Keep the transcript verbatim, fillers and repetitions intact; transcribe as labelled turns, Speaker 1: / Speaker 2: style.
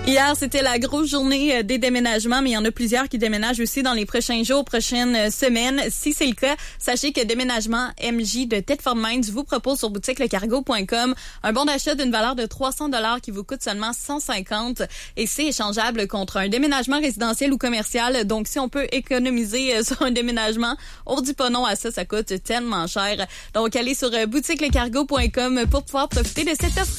Speaker 1: Hier, c'était la grosse journée des déménagements, mais il y en a plusieurs qui déménagent aussi dans les prochains jours, prochaines semaines. Si c'est le cas, sachez que Déménagement M J de Thetford Mines vous propose sur boutique le cargo point com un bon d'achat d'une valeur de trois cents dollars qui vous coûte seulement cent cinquante et c'est échangeable contre un déménagement résidentiel ou commercial. Donc, si on peut économiser sur un déménagement, on dit pas non à ça, ça coûte tellement cher. Donc, allez sur boutique le cargo point com pour pouvoir profiter de cette offre.